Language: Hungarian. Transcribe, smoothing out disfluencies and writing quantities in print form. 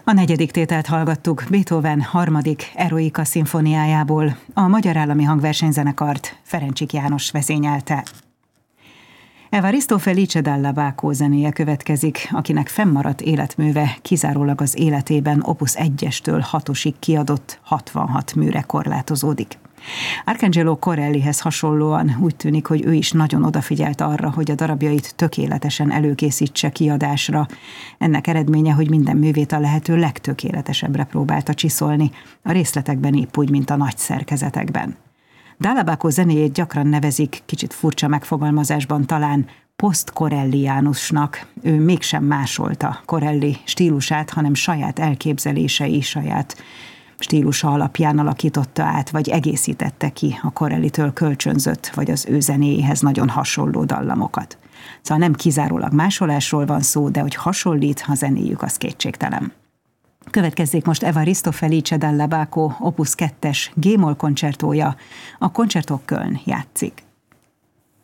A negyedik tételt hallgattuk Beethoven harmadik Eroica szimfóniájából. A Magyar Állami Hangversenyzenekart Ferencsik János vezényelte. Evaristo Felice dalla Baco zenéje következik, akinek fennmaradt életműve kizárólag az életében opus 1-estől 6-osig kiadott 66 műre korlátozódik. Arcangelo Corellihez hasonlóan úgy tűnik, hogy ő is nagyon odafigyelt arra, hogy a darabjait tökéletesen előkészítse kiadásra. Ennek eredménye, hogy minden művét a lehető legtökéletesebbre próbálta csiszolni, a részletekben épp úgy, mint a nagy szerkezetekben. Dalla Baco zenéjét gyakran nevezik, kicsit furcsa megfogalmazásban talán, post-corelliánusnak. Ő mégsem másolta Corelli stílusát, hanem saját elképzelései, saját stílusa alapján alakította át, vagy egészítette ki a Corellitől kölcsönzött, vagy az ő zenéjéhez nagyon hasonló dallamokat. Szóval nem kizárólag másolásról van szó, de hogy hasonlít, a zenéjük az kétségtelen. Következzék most Evaristo Felice dalla Baco opus 2-es G-moll koncertója, a Concerto Köln játszik.